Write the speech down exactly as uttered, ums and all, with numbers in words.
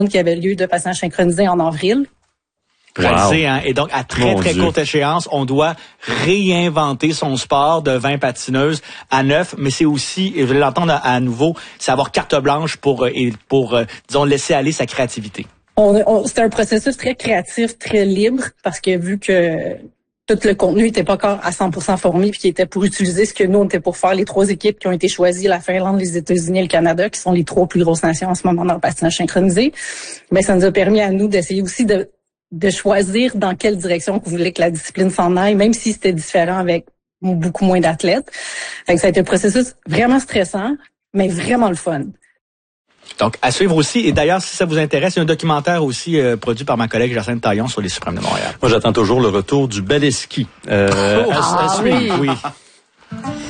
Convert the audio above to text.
qui avait lieu de patinage synchronisé en avril. Réalisé, hein? Et donc, à très, Mon très Dieu. courte échéance, on doit réinventer son sport de vingt patineuses à neuf, mais c'est aussi, et je vais l'entendre à, à nouveau, c'est avoir carte blanche pour, et pour, disons, laisser aller sa créativité. On, on, c'était un processus très créatif, très libre, parce que vu que tout le contenu était pas encore à cent pour cent formé, puis qui était pour utiliser ce que nous, on était pour faire, les trois équipes qui ont été choisies, la Finlande, les États-Unis et le Canada, qui sont les trois plus grosses nations en ce moment dans le patinage synchronisé, mais ça nous a permis à nous d'essayer aussi de de choisir dans quelle direction vous voulez que la discipline s'en aille, même si c'était différent avec beaucoup moins d'athlètes. Fait que ça a été un processus vraiment stressant, mais vraiment le fun. Donc, à suivre aussi. Et d'ailleurs, si ça vous intéresse, il y a un documentaire aussi euh, produit par ma collègue Jacinthe Taillon sur les Suprêmes de Montréal. Moi, j'attends toujours le retour du balai ski. Euh, oh, à, ah, à suivre, oui. oui.